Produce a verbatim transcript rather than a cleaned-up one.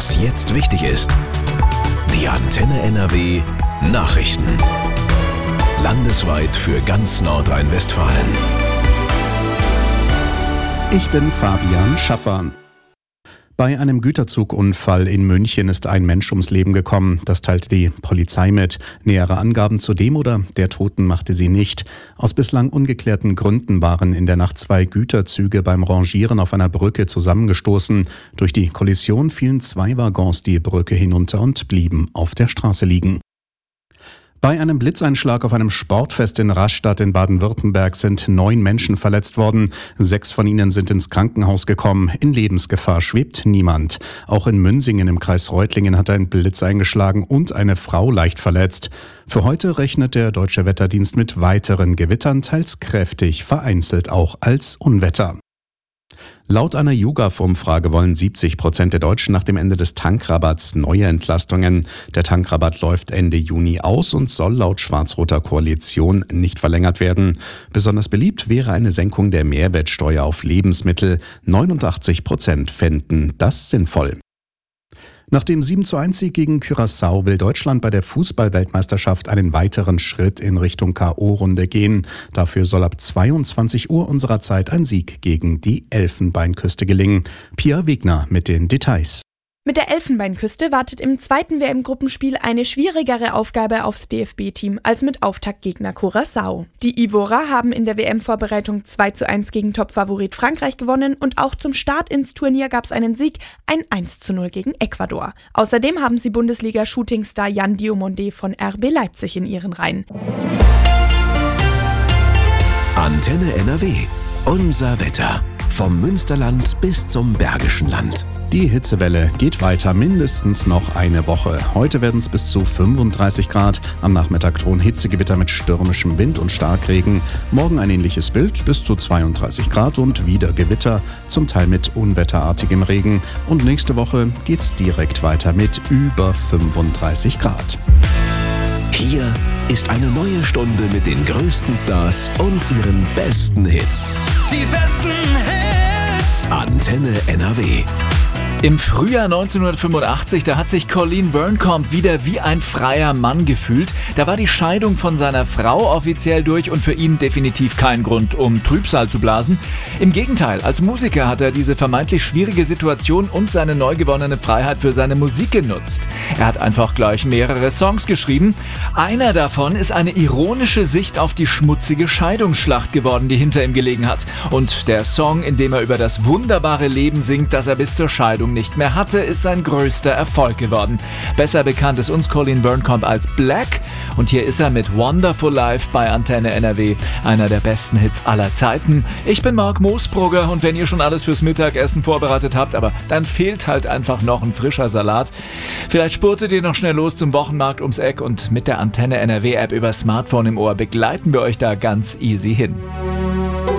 Was jetzt wichtig ist. Die Antenne N R W Nachrichten. Landesweit für ganz Nordrhein-Westfalen. Ich bin Fabian Schaffer. Bei einem Güterzugunfall in München ist ein Mensch ums Leben gekommen. Das teilte die Polizei mit. Nähere Angaben zu dem oder der Toten machte sie nicht. Aus bislang ungeklärten Gründen waren in der Nacht zwei Güterzüge beim Rangieren auf einer Brücke zusammengestoßen. Durch die Kollision fielen zwei Waggons die Brücke hinunter und blieben auf der Straße liegen. Bei einem Blitzeinschlag auf einem Sportfest in Rastatt in Baden-Württemberg sind neun Menschen verletzt worden. Sechs von ihnen sind ins Krankenhaus gekommen. In Lebensgefahr schwebt niemand. Auch in Münsingen im Kreis Reutlingen hat ein Blitz eingeschlagen und eine Frau leicht verletzt. Für heute rechnet der Deutsche Wetterdienst mit weiteren Gewittern, teils kräftig, vereinzelt auch als Unwetter. Laut einer YouGov-Umfrage wollen siebzig Prozent der Deutschen nach dem Ende des Tankrabatts neue Entlastungen. Der Tankrabatt läuft Ende Juni aus und soll laut schwarz-roter Koalition nicht verlängert werden. Besonders beliebt wäre eine Senkung der Mehrwertsteuer auf Lebensmittel. neunundachtzig Prozent fänden das sinnvoll. Nach dem sieben zu eins Sieg gegen Curaçao will Deutschland bei der Fußball-Weltmeisterschaft einen weiteren Schritt in Richtung K O-Runde gehen. Dafür soll ab zweiundzwanzig Uhr unserer Zeit ein Sieg gegen die Elfenbeinküste gelingen. Pia Wegner mit den Details. Mit der Elfenbeinküste wartet im zweiten W M-Gruppenspiel eine schwierigere Aufgabe aufs D F B-Team als mit Auftaktgegner Curaçao. Die Ivorer haben in der W M-Vorbereitung zwei zu eins gegen Topfavorit Frankreich gewonnen und auch zum Start ins Turnier gab es einen Sieg, ein eins zu null gegen Ecuador. Außerdem haben sie Bundesliga-Shootingstar Jan Diomande von R B Leipzig in ihren Reihen. Antenne N R W. Unser Wetter. Vom Münsterland bis zum Bergischen Land. Die Hitzewelle geht weiter, mindestens noch eine Woche. Heute werden es bis zu fünfunddreißig Grad. Am Nachmittag drohen Hitzegewitter mit stürmischem Wind und Starkregen. Morgen ein ähnliches Bild, bis zu zweiunddreißig Grad und wieder Gewitter, zum Teil mit unwetterartigem Regen. Und nächste Woche geht's direkt weiter mit über fünfunddreißig Grad. Hier ist eine neue Stunde mit den größten Stars und ihren besten Hits. Die besten Hits! Antenne N R W. Im Frühjahr neunzehnhundertfünfundachtzig, da hat sich Colleen Birnkomb wieder wie ein freier Mann gefühlt. Da war die Scheidung von seiner Frau offiziell durch und für ihn definitiv kein Grund, um Trübsal zu blasen. Im Gegenteil, als Musiker hat er diese vermeintlich schwierige Situation und seine neu gewonnene Freiheit für seine Musik genutzt. Er hat einfach gleich mehrere Songs geschrieben. Einer davon ist eine ironische Sicht auf die schmutzige Scheidungsschlacht geworden, die hinter ihm gelegen hat. Und der Song, in dem er über das wunderbare Leben singt, das er bis zur Scheidung nicht mehr hatte, ist sein größter Erfolg geworden. Besser bekannt ist uns Colleen Birnkomb als Black und hier ist er mit Wonderful Life bei Antenne N R W, einer der besten Hits aller Zeiten. Ich bin Marc Moosbrugger und wenn ihr schon alles fürs Mittagessen vorbereitet habt, aber dann fehlt halt einfach noch ein frischer Salat. Vielleicht spurtet ihr noch schnell los zum Wochenmarkt ums Eck und mit der Antenne N R W App über Smartphone im Ohr begleiten wir euch da ganz easy hin.